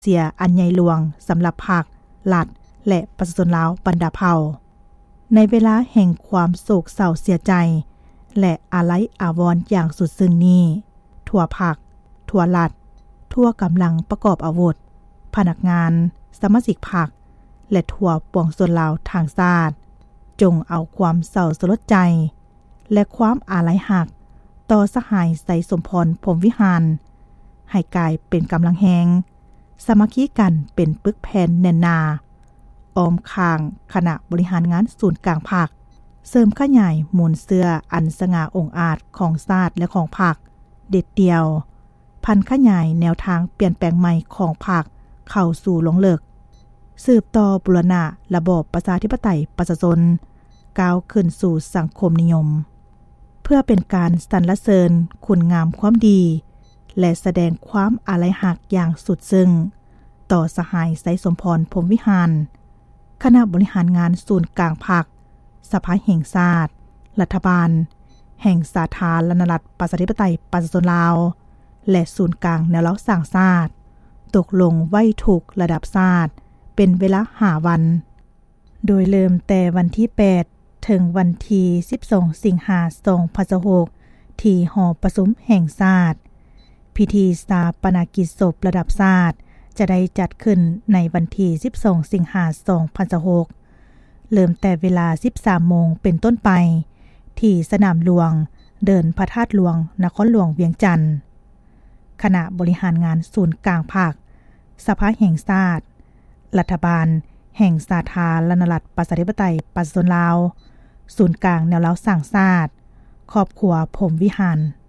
เสียอันใหญ่หลวงสำหรับภาครัฐและประชาชนลาวบรรดาเผ่าในเวลาแห่งความโศกเศร้าเสียใจและอาลัยอาวรณ์อย่างสุดซึ้งนี้ทั่วภาคทั่วรัฐทั่วกำลังประกอบอาวุธพนักงานสมาชิกพรรคและทั่วปวงชนลาวทางชาติจงเอาความเศร้าสลดใจและความอาลัยหักต่อสหายไสสมพรพรหมวิหารให้กลายเป็นกำลังแหงสามัคคีกันเป็นปึกแผ่นแน่นหนาอ้อมข้างคณะบริหารงานศูนย์กลางภาคเสริมขยายมูลเสื้ออันสง่าองอาจของชาติและของภาคเด็ดเดียวพันขยายแนวทางเปลี่ยนแปลงใหม่ของภาคเข้าสู่หลงเลิกสืบต่อบูรณะระบอบประชาธิปไตยประชาชนก้าวขึ้นสู่สังคมนิยมเพื่อเป็นการสรรเสริญคุณงามความดีและแสดงความอาลัยหักอย่างสุดซึ้งต่อสหายไสสมพรพรหมวิหารคณะบริหารงานศูนย์กลางภาคสภาแห่งชาติรัฐบาลแห่งสาธารณรัฐประชาธิปไตยประชาชนลาวและศูนย์กลางแนวรั้วสร้างชาติตกลงไว้ทุกระดับชาติเป็นเวลา5วันโดยเริ่มแต่วันที่8ถึงวันที่12สิงหาคม2026ที่หอประชุมแห่งชาติพิธีชาปนกิจศพระดับชาติจะได้จัดขึ้นในวันที่12สิงหาคม2026เริ่มแต่เวลา 13 โมงเป็นต้นไปที่สนามหลวงเดินพระธาตุหลวงนครหลวงเวียงจันทน์คณะบริหารงานศูนย์กลางภาคสภาแห่งชาติรัฐบาลแห่งสาธารณรัฐประชาธิปไตยประชาชนลาวศูนย์กลางแนวรั้วสร้างชาติครอบครัวพรหมวิหาร